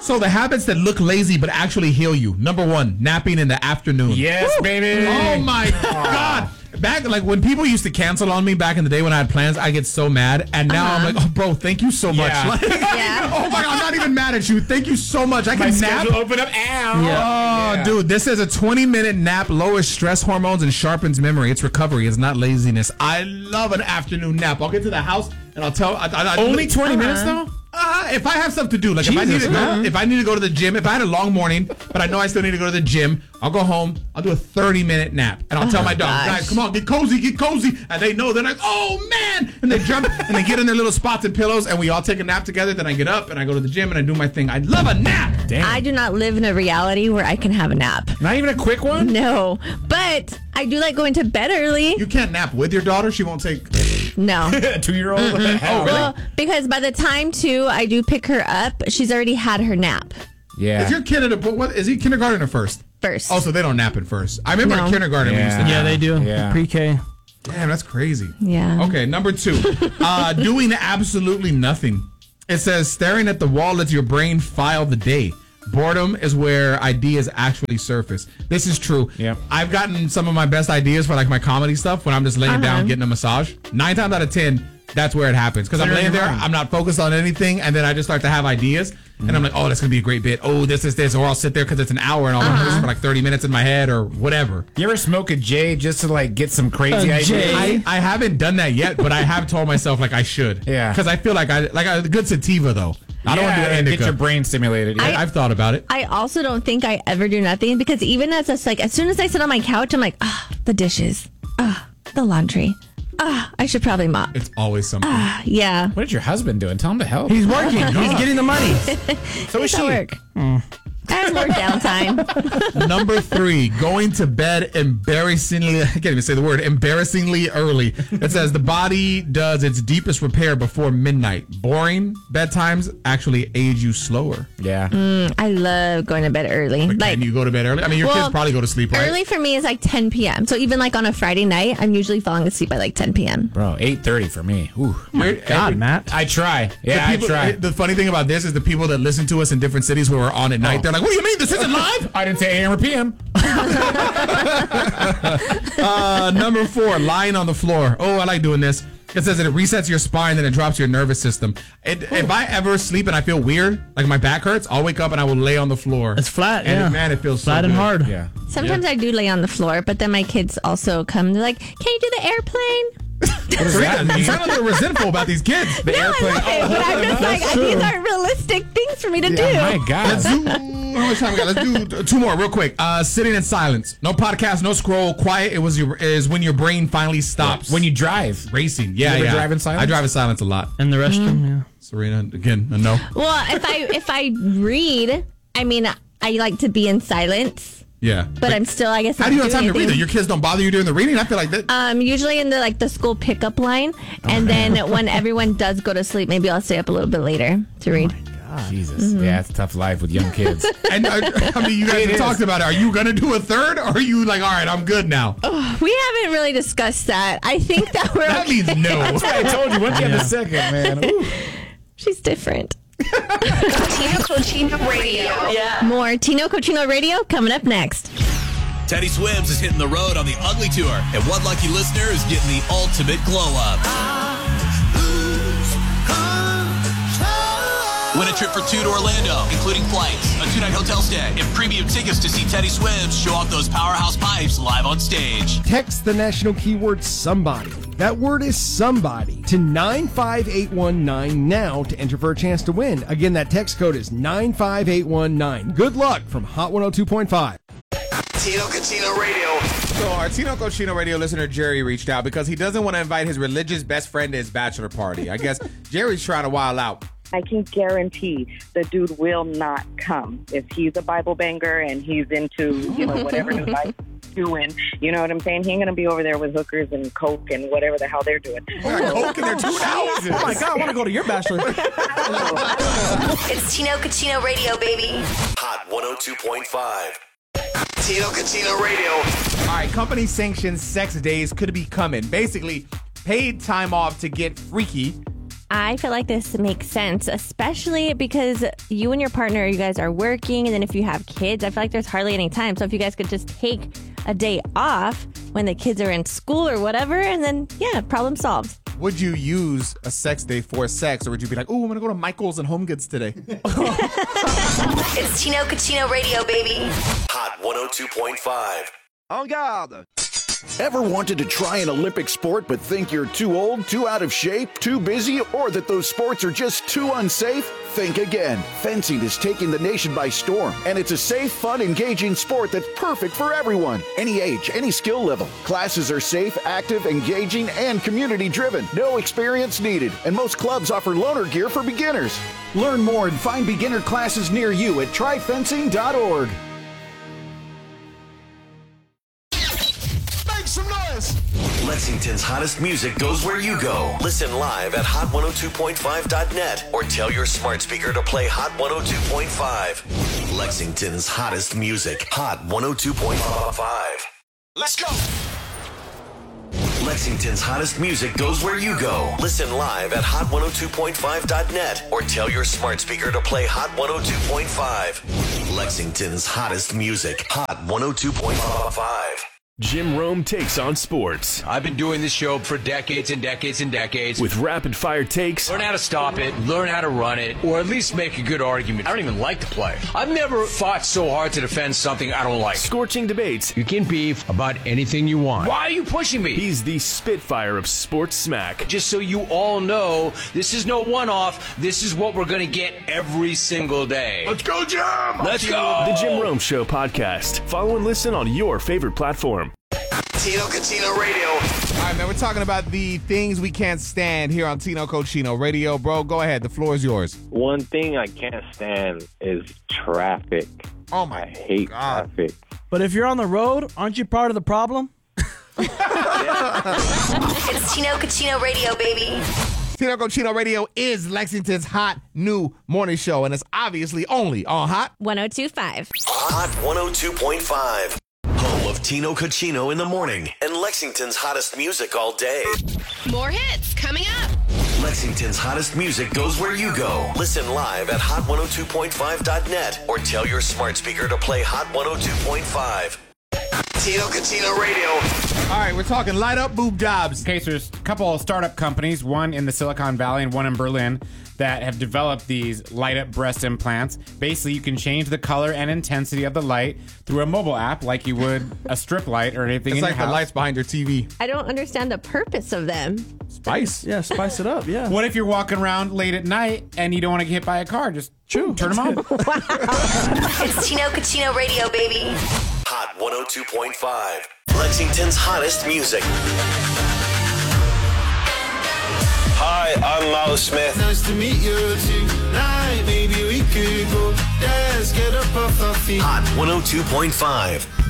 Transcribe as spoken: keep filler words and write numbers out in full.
So the habits that look lazy but actually heal you. Number one, napping in the afternoon. Yes, Woo! baby. Oh my God. Back like when people used to cancel on me back in the day when I had plans, I get so mad. And now uh-huh. I'm like, oh, bro, thank you so much. Yeah. Like, yeah. Oh my God, I'm not even mad at you. Thank you so much. I can My nap. schedule open up. Ow. Yeah. Oh, yeah. Dude, this is a twenty minute nap, lowers stress hormones and sharpens memory. It's recovery. It's not laziness. I love an afternoon nap. I'll get to the house and I'll tell. I, I, Only twenty uh-huh. minutes though. Uh, if I have stuff to do, like Jesus, if I need to go, if I need to go to the gym, if I had a long morning, but I know I still need to go to the gym, I'll go home. I'll do a thirty minute nap, and I'll oh tell my dog, gosh. guys, come on, get cozy, get cozy, and they know. They're like, oh man, and they jump and they get in their little spots and pillows, and we all take a nap together. Then I get up and I go to the gym and I do my thing. I love a nap. Damn. I do not live in a reality where I can have a nap. Not even a quick one. No, but I do like going to bed early. You can't nap with your daughter. She won't take. No. A two-year-old? Mm-hmm. Oh, really? Well, because by the time, too, I do pick her up, she's already had her nap. Yeah. Is your kid at a, what, is he kindergarten or first? First. Oh, so they don't nap at first. I remember no. in kindergarten yeah. we used to nap. Yeah, they do. Yeah. Pre-K. Damn, that's crazy. Yeah. Okay, number two. uh, doing absolutely nothing. It says staring at the wall lets your brain file the day. Boredom is where ideas actually surface. This is true. Yep. I've gotten some of my best ideas for like my comedy stuff when I'm just laying uh-huh. down getting a massage. Nine times out of ten, that's where it happens. Because I'm laying there, I'm not focused on anything, and then I just start to have ideas. Mm-hmm. And I'm like, oh, that's going to be a great bit. Oh, this is this. Or I'll sit there because it's an hour and I'll uh-huh. rehearse for like thirty minutes in my head or whatever. You ever smoke a J just to like get some crazy a ideas? J? I, I haven't done that yet, but I have told myself like I should. Yeah. Because I feel like I like a good sativa though. I don't yeah, want to do indica. Get your brain stimulated. Yeah. I, I've thought about it. I also don't think I ever do nothing because even as it's like as soon as I sit on my couch, I'm like, ah, the dishes, ah, the laundry, ah, I should probably mop. It's always something. Ah, yeah. What is your husband doing? Tell him to help. He's working. He's getting the money. So is He's at she. work. Mm. I have more downtime. Number three, going to bed embarrassingly, I can't even say the word, embarrassingly early. It says the body does its deepest repair before midnight. Boring bedtimes actually age you slower. Yeah. Mm, I love going to bed early. But like, can you go to bed early? I mean, your well, kids probably go to sleep, right? Early for me is like ten p.m. So even like on a Friday night, I'm usually falling asleep by like ten p.m. Bro, eight thirty for me. Ooh. Oh my God, Every, Matt. I try. Yeah, people, I try. The funny thing about this is the people that listen to us in different cities who are on at night, Oh. they're like, what do you mean? This isn't live? I didn't say A M or P M. uh, number four, lying on the floor. Oh, I like doing this. It says that it resets your spine, then it drops your nervous system. It, if I ever sleep and I feel weird, like my back hurts, I'll wake up and I will lay on the floor. It's flat, and yeah. man, it feels flat so and good. hard. Yeah. Sometimes yeah. I do lay on the floor, but then my kids also come. They're like, "Can you do the airplane?" Serena, you sound like you're resentful about these kids. The no, airplane. I love it, but I'm just like, true. these aren't realistic things for me to do. My God. Let's do, how much time we got? Let's do two more real quick. Uh, sitting in silence. No podcast, no scroll. Quiet it was your, is when your brain finally stops. When you drive. Racing. Yeah, You ever yeah. drive in silence? I drive in silence a lot. In the restroom, Mm-hmm. yeah. Serena, again, a no. Well, if I if I read, I mean, I like to be in silence. Yeah. But I'm still, I guess. How I'm do you have time to read anything. it? Your kids don't bother you during the reading? I feel like that. Um, usually in the like the school pickup line, and then when everyone does go to sleep, maybe I'll stay up a little bit later to read. Oh Jesus. Mm-hmm. Yeah, it's a tough life with young kids. And uh, I mean, you guys It have is. talked about it. Are you going to do a third, or are you like, all right, I'm good now? Oh, we haven't really discussed that. I think that we're. That okay. means no. That's what I told you. Once you have the second, man. Ooh. She's different. Tino Cochino Radio. Yeah. More Tino Cochino Radio coming up next. Teddy Swims is hitting the road on the Ugly Tour, and one lucky listener is getting the ultimate glow-up. Win a trip for two to Orlando, including flights, a two-night hotel stay, and premium tickets to see Teddy Swims show off those powerhouse pipes live on stage. Text the national keyword somebody. That word is somebody to nine five eight one nine now to enter for a chance to win. Again, that text code is nine five eight one nine. Good luck from Hot one oh two point five. Tino Cochino Radio. So our Tino Cochino Radio listener Jerry reached out because he doesn't want to invite his religious best friend to his bachelor party. I guess Jerry's trying to wild out. I can guarantee the dude will not come. If he's a Bible banger and he's into, you know, whatever new life he's doing, you know what I'm saying? He ain't going to be over there with hookers and coke and whatever the hell they're doing. Coke in there too now? Oh my God, I want to go to your bachelor. It's Tino Cochino Radio, baby. Hot one oh two point five. Tino Cochino Radio. All right, company sanctioned sex days could be coming. Basically, paid time off to get freaky I feel like this makes sense, especially because you and your partner, you guys are working, and then if you have kids, I feel like there's hardly any time. So if you guys could just take a day off when the kids are in school or whatever, and then, yeah, problem solved. Would you use a sex day for sex, or would you be like, oh, I'm going to go to Michael's and Home Goods today? It's Chino Cucino Radio, baby. Hot one oh two point five. En garde. Ever wanted to try an Olympic sport but think you're too old, too out of shape, too busy, or that those sports are just too unsafe? Think again. Fencing is taking the nation by storm, and it's a safe, fun, engaging sport that's perfect for everyone. Any age, any skill level. Classes are safe, active, engaging, and community-driven. No experience needed, and most clubs offer loaner gear for beginners. Learn more and find beginner classes near you at try fencing dot org. Some noise. Lexington's hottest music goes where you go. Listen live at hot one oh two point five dot net or tell your smart speaker to play Hot one oh two point five. Lexington's hottest music. Hot one oh two point five. Let's go. Lexington's hottest music goes where you go. Listen live at hot one oh two point five dot net or tell your smart speaker to play Hot one oh two point five. Lexington's hottest music. Hot one oh two point five. Jim Rome takes on sports. I've been doing this show for decades and decades and decades. With rapid fire takes. Learn how to stop it, learn how to run it, or at least make a good argument. I don't even like the play. I've never fought so hard to defend something I don't like. Scorching debates. You can beef about anything you want. Why are you pushing me? He's the Spitfire of sports smack. Just so you all know, this is no one-off. This is what we're going to get every single day. Let's go, Jim! Let's go! The Jim Rome Show podcast. Follow and listen on your favorite platform. Tino Cucino Radio. All right, man, we're talking about the things we can't stand here on Tino Cucino Radio. Bro, go ahead. The floor is yours. One thing I can't stand is traffic. Oh, my I hate God. traffic. But if you're on the road, aren't you part of the problem? It's Chino Cucino Radio, baby. Tino Cucino Radio is Lexington's hot new morning show, and it's obviously only on Hot one oh two point five. Hot one oh two point five. Home of Tino Cucino in the morning and Lexington's hottest music all day. More hits coming up. Lexington's hottest music goes where you go. Listen live at hot one oh two point five dot net or tell your smart speaker to play Hot one oh two point five. Tino Cucino Radio. All right, we're talking light up boob jobs. Okay, so there's a couple of startup companies, one in the Silicon Valley and one in Berlin, that have developed these light up breast implants. Basically, you can change the color and intensity of the light through a mobile app like you would a strip light or anything It's in like your the house. lights behind your T V. I don't understand the purpose of them. Spice. Yeah, spice it up, yeah. What if you're walking around late at night and you don't want to get hit by a car? Just True. turn them on. It's Chino Cucino Radio, baby. Hot one oh two point five. Lexington's hottest music. Hi, I'm Miles Smith. Nice to meet you tonight. Maybe we could go dance, get up off our feet. Hot one oh two point five.